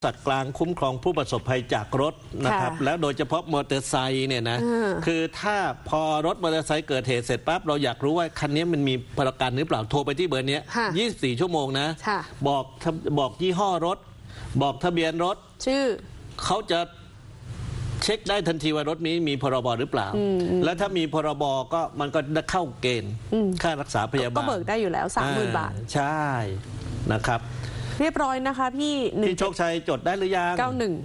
สัตว์กลางคุ้มครองผู้ประสบภัยจากรถนะครับแล้วโดยเฉพาะมอเตอร์ไซค์เนี่ยนะคือถ้าพอรถมอเตอร์ไซค์เกิดเหตุเสร็จปั๊บเราอยากรู้ว่าคันนี้มันมีประกันหรือเปล่าโทรไปที่เบอร์นี้24 ชั่วโมงนะบอกยี่ห้อรถบอกทะเบียนรถชื่อเขาจะเช็คได้ทันทีว่ารถนี้มีพรบหรือเปล่าแล้วถ้ามีพรบก็มันก็เข้าเกณฑ์ค่ารักษาพยาบาลก็เบิกได้อยู่แล้ว 30,000 บาทใช่นะครับเรียบร้อยนะคะพี่โชคชัยจดได้หรือยัง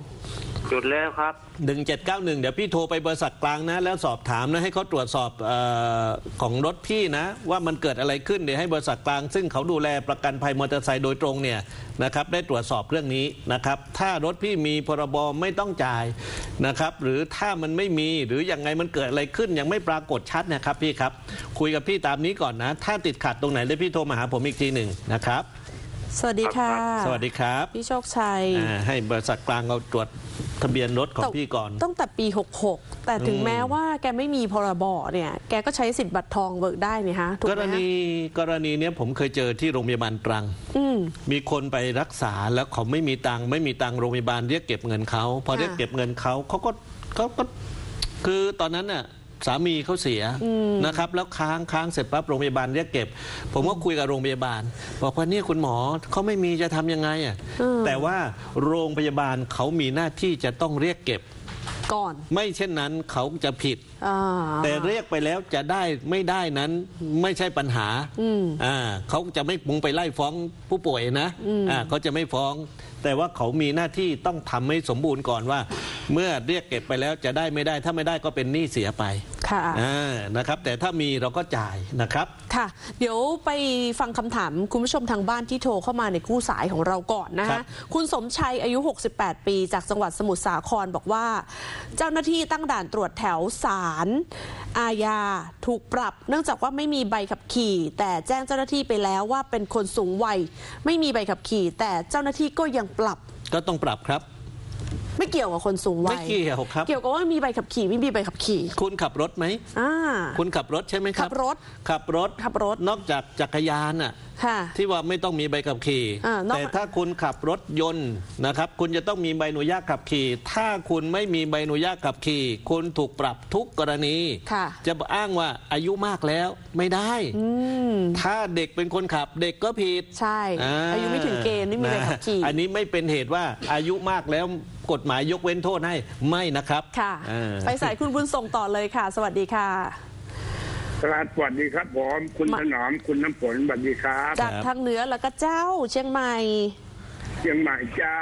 91จดแล้วครับ 1791เดี๋ยวพี่โทรไปบริษัทกลางนะแล้วสอบถามนะให้เขาตรวจสอบของรถพี่นะว่ามันเกิดอะไรขึ้นเดี๋ยวให้บริษัทกลางซึ่งเขาดูแลประกันภัยมอเตอร์ไซค์โดยตรงเนี่ยนะครับได้ตรวจสอบเรื่องนี้นะครับถ้ารถพี่มีพรบไม่ต้องจ่ายนะครับหรือถ้ามันไม่มีหรือยังไงมันเกิดอะไรขึ้นยังไม่ปรากฏชัดนะครับพี่ครับคุยกับพี่ตามนี้ก่อนนะถ้าติดขัดตรงไหนเลยพี่โทรมาหาผมอีกทีหนึ่งนะครับสวัสดีค่ะสวัสดีครับพี่โชคชัยให้บริษัทกลางเราตรวจทะเบียนรถของพี่ก่อนตั้งแต่ปี66แต่ถึงแม้ว่าแกไม่มีพรบเนี่ยแกก็ใช้สิทธิ์บัตรทองเบิกได้นี่ฮะกรณีนี้ผมเคยเจอที่โรงพยาบาลตรังมีคนไปรักษาแล้วเขาไม่มีตังค์โรงพยาบาลเรียกเก็บเงินเขาพอเรียกเก็บเงินเขาก็คือตอนนั้นน่ะสามีเขาเสียนะครับแล้วค้างเสร็จปั๊บโรงพยาบาลเรียกเก็บผมก็คุยกับโรงพยาบาลบอกว่านี่คุณหมอเขาไม่มีจะทำยังไงอ่ะแต่ว่าโรงพยาบาลเขามีหน้าที่จะต้องเรียกเก็บก่อนไม่เช่นนั้นเขาจะผิดแต่เรียกไปแล้วจะได้ไม่ได้นั้นไม่ใช่ปัญหาเขาจะไม่ปุงไปไล่ฟ้องผู้ป่วยนะเขาจะไม่ฟ้องแต่ว่าเขามีหน้าที่ต้องทำให้สมบูรณ์ก่อนว่าเมื่อเรียกเก็บไปแล้วจะได้ไม่ได้ถ้าไม่ได้ก็เป็นหนี้เสียไปค่ะนะครับแต่ถ้ามีเราก็จ่ายนะครับค่ะเดี๋ยวไปฟังคำถามคุณผู้ชมทางบ้านที่โทรเข้ามาในคู่สายของเราก่อนนะคะคุณสมชัยอายุ68 ปีจากจังหวัดสมุทรสาครบอกว่าเจ้าหน้าที่ตั้งด่านตรวจแถวศาลอาญาถูกปรับเนื่องจากว่าไม่มีใบขับขี่แต่แจ้งเจ้าหน้าที่ไปแล้วว่าเป็นคนสูงวัยไม่มีใบขับขี่แต่เจ้าหน้าที่ก็ยังปรับก็ต้องปรับครับไม่เกี่ยวกับคนสูงวัยไม่เกี่ยวครับเกี่ยวกับว่ามีใบขับขี่ไม่มีใบขับขี่คุณขับรถไหมคุณขับรถใช่ไหมครับขับรถนอกจากจักรยานอ่ะที่ว่าไม่ต้องมีใบขับขี่แต่ถ้าคุณขับรถยนต์นะครับคุณจะต้องมีใบอนุญาตขับขี่ถ้าคุณไม่มีใบอนุญาตขับขี่คุณถูกปรับทุกกรณีจะอ้างว่าอายุมากแล้วไม่ได้ถ้าเด็กเป็นคนขับเด็กก็ผิดใช่อายุไม่ถึงเกณฑ์ไม่มีใบขับขี่อันนี้ไม่เป็นเหตุว่าอายุมากแล้วกฎหมายยกเว้นโทษให้ไม่นะครับค่ะไปสายคุณบุญส่งต่อเลยค่ะสวัสดีค่ะสวัสดีครับผมคุณถนอมคุณน้ำฝนสวัสดีครับจากทางเหนือแล้วก็เจ้าเชียงใหม่เจ้า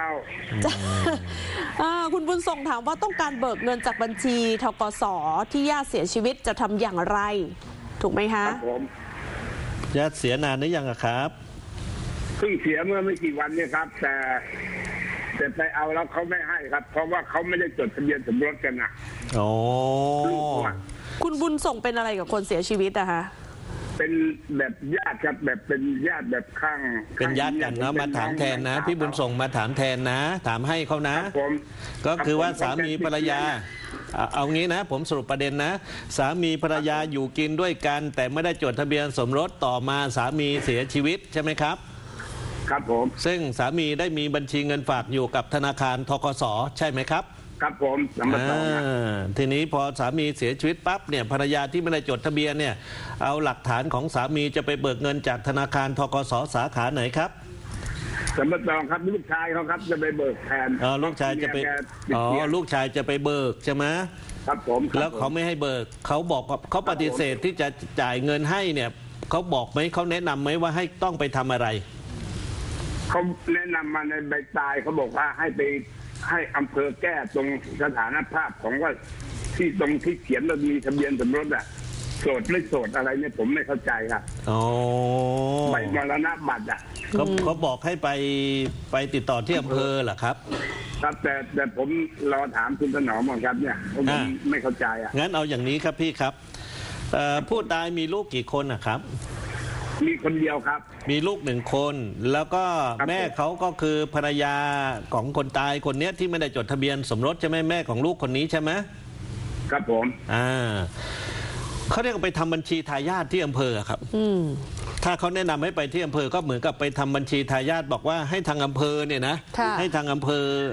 คุณบุญส่งถามว่าต้องการเบิกเงินจากบัญชีธกส.ที่ญาติเสียชีวิตจะทำอย่างไรถูกไหมคะครับผมญาติเสียนานหรือยังครับเพิ่งเสียเมื่อไม่กี่วันเนี่ยครับแต่ไปเอาแล้วเขาไม่ให้ครับเพราะว่าเขาไม่ได้จดทะเบียนสมรสกันนะคุณบุญส่งเป็นอะไรกับคนเสียชีวิตอะคะเป็นแบบญาติครับแบบเป็นญาติแบบข้างเป็นญาติกันเนาะมาถามแทนนะพี่บุญส่งมาถามแทนนะถามให้เขานะก็คือว่าสามีภรรยาเอางี้นะผมสรุปประเด็นนะสามีภรรยาอยู่กินด้วยกันแต่ไม่ได้จดทะเบียนสมรสต่อมาสามีเสียชีวิตใช่ไหมครับครับผมซึ่งสามีได้มีบัญชีเงินฝากอยู่กับธนาคารธกส.ใช่ไหมครับครับผมทีนี้พอสามีเสียชีวิตปั๊บเนี่ยภรรยาที่ไม่ได้จดทะเบียนเนี่ยเอาหลักฐานของสามีจะไปเบิกเงินจากธนาคารธกส.สาขาไหนครับสมบัติครับลูกชายเขาครับจะไปเบิกแทนลูกชายจะไปลูกชายจะไปเบิกใช่ไหมครับผมแล้วเขาไม่ให้เบิกเขาบอกเขาปฏิเสธที่จะจ่ายเงินให้เนี่ยเขาบอกไหมเขาแนะนำไหมว่าให้ต้องไปทำอะไรเขาแนะนำมาในใบตายเขาบอกว่าให้อำเภอแก้ตรงสถานภาพของว่าที่ตรงที่เขียนว่ามีทะเบียนสมรสอะโสดไม่โสดอะไรเนี่ยผมไม่เข้าใจครับใบมรณบัตรอะเขาบอกให้ไปติดต่อที่อำเภอเหรอครับครับแต่ผมรอถามคุณถนอมก่อนครับเนี่ยผมไม่เข้าใจอะงั้นเอาอย่างนี้ครับพี่ครับผู้ตายมีลูกกี่คนนะครับมีคนเดียวครับมีลูก1 คนแล้วก็แม่เขาก็คือภรรยาของคนตายคนนี้ที่ไม่ได้จดทะเบียนสมรสใช่ไหมแม่ของลูกคนนี้ใช่ไหมครับผมเขาเรียกไปทำบัญชีทายาทที่อำเภอครับถ้าเขาแนะนำให้ไปที่อำเภอก็เหมือนกับไปทำบัญชีทายาทบอกว่าให้ทางอำเภอเนี่ยนะค่ะให้ทางอำเภอ